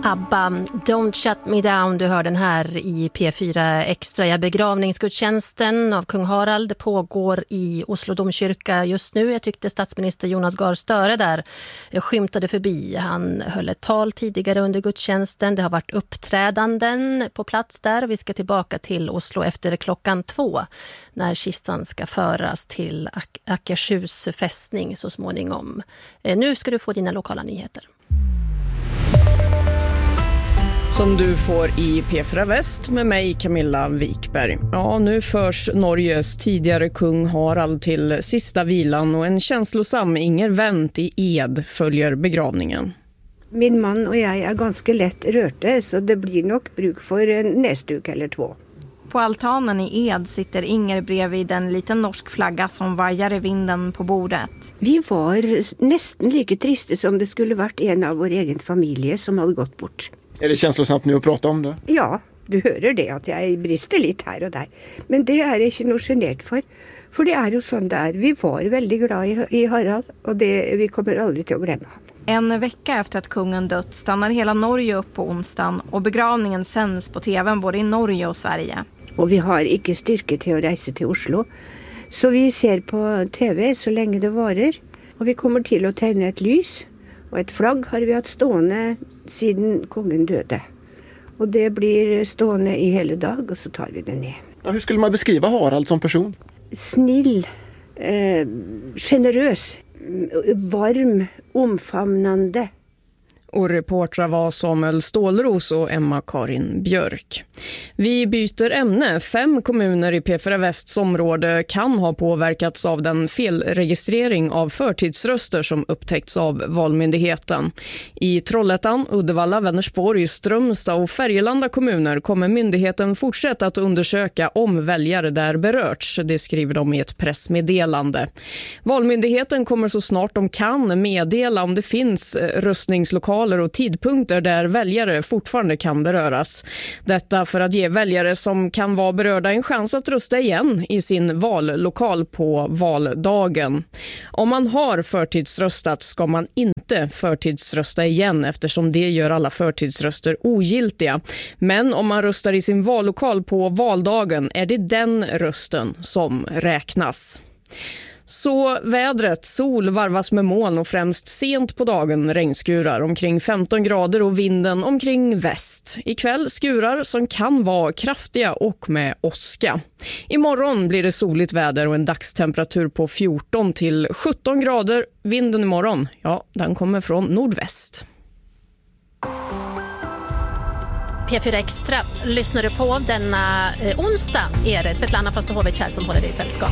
ABBA, Don't Shut Me Down, du hör den här i P4 Extra. Ja, begravningsgudstjänsten av kung Harald pågår i Oslo domkyrka just nu. Jag tyckte statsminister Jonas Gahr Støre där skymtade förbi. Han höll ett tal tidigare under gudstjänsten. Det har varit uppträdanden på plats där. Vi ska tillbaka till Oslo efter 2:00 när kistan ska föras till Akershus fästning så småningom. Nu ska du få dina lokala nyheter. Som du får i P4 Väst med mig Camilla Wikberg. Ja, nu förs Norges tidigare kung Harald till sista vilan och en känslosam Inger Wendt i Ed följer begravningen. Min man och jag är ganska lätt rörte så det blir nog bruk för en näsduk eller 2. På altanen i Ed sitter Inger bredvid en liten norsk flagga som vajar i vinden på bordet. Vi var nästan lika trista som det skulle varit en av vår egen familj som hade gått bort. Är det känslosamt nu att prata om det? Ja, du hör det att jag brister lite här och där. Men det är inte något genert för det är ju sånt där. Vi var väldigt glada i Harald och vi kommer aldrig till att glömma honom. En vecka efter att kungen dött stannar hela Norge upp på onsdagen och begravningen sänds på tvn både i Norge och Sverige. Och vi har inte styrka till att resa till Oslo. Så vi ser på tv så länge det varar. Och vi kommer till att tända ett lys. Och ett flagg har vi haft stående sedan kungen döde. Och det blir stående i hela dag och så tar vi det ner. Ja, hur skulle man beskriva Harald som person? Snill, generös, varm, omfamnande. Och reportrar var Samuel Stålros och Emma-Karin Björk. Vi byter ämne. 5 kommuner i P4 Västs område kan ha påverkats av den felregistrering av förtidsröster som upptäckts av Valmyndigheten. I Trollhättan, Uddevalla, Vänersborg, Strömstad och Färgelanda kommuner kommer myndigheten fortsätta att undersöka om väljare där berörts. Det skriver de i ett pressmeddelande. Valmyndigheten kommer så snart de kan meddela om det finns röstningslokaler och tidpunkter där väljare fortfarande kan beröras. Detta för att ge väljare som kan vara berörda en chans att rösta igen i sin vallokal på valdagen. Om man har förtidsröstat ska man inte förtidsrösta igen eftersom det gör alla förtidsröster ogiltiga. Men om man röstar i sin vallokal på valdagen är det den rösten som räknas. Så vädret, sol varvas med moln och främst sent på dagen regnskurar omkring 15 grader och vinden omkring väst. Ikväll skurar som kan vara kraftiga och med åska. Imorgon blir det soligt väder och en dagstemperatur på 14 till 17 grader. Vinden imorgon, ja, den kommer från nordväst. P4 Extra lyssnar du på denna onsdag. Är det Svetlana Fastohovic här som håller dig i sällskap.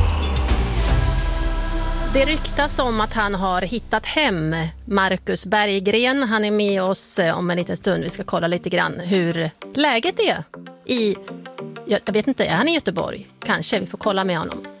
Det ryktas om att han har hittat hem Marcus Berggren. Han är med oss om en liten stund. Vi ska kolla lite grann hur läget är jag vet inte, är han i Göteborg? Kanske, vi får kolla med honom.